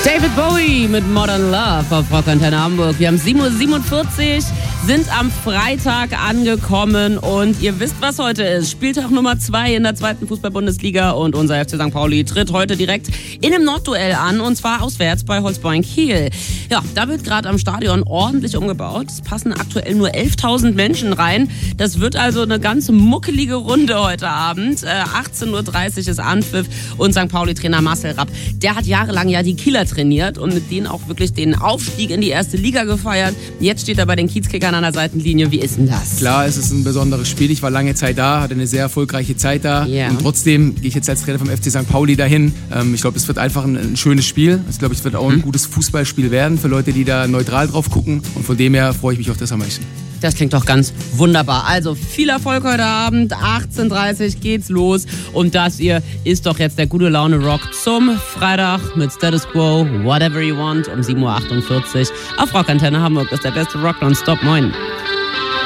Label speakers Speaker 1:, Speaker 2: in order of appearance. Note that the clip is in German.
Speaker 1: David Bowie mit Modern Love auf Rock Antenne Hamburg. Wir haben 7:47 Uhr, sind am Freitag angekommen und ihr wisst, was heute ist. Spieltag Nummer 2 in der 2. Fußball-Bundesliga und unser FC St. Pauli tritt heute direkt in einem Nordduell an und zwar auswärts bei Holzbein Kiel. Ja, da wird gerade am Stadion ordentlich umgebaut. Es passen aktuell nur 11.000 Menschen rein. Das wird also eine ganz muckelige Runde heute Abend. 18:30 Uhr ist Anpfiff und St. Pauli-Trainer Marcel Rapp, der hat jahrelang ja die Kieler trainiert und mit denen auch wirklich den Aufstieg in die erste Liga gefeiert. Jetzt steht er bei den Kiezkickern an der Seitenlinie. Wie ist denn das?
Speaker 2: Klar, es ist ein besonderes Spiel. Ich war lange Zeit da, hatte eine sehr erfolgreiche Zeit da.
Speaker 1: Yeah.
Speaker 2: Und trotzdem gehe ich jetzt als Trainer vom FC St. Pauli dahin. Ich glaube, es wird einfach ein schönes Spiel. Ich glaube, es wird auch ein gutes Fußballspiel werden für Leute, die da neutral drauf gucken. Und von dem her freue ich mich auf das am meisten.
Speaker 1: Das klingt doch ganz wunderbar. Also viel Erfolg heute Abend. 18:30 Uhr geht's los. Und das hier ist doch jetzt der gute Laune Rock zum Freitag mit Status Quo, Whatever You Want um 7:48 Uhr auf Rock Antenne Hamburg. Das ist der beste Rock nonstop. Moin.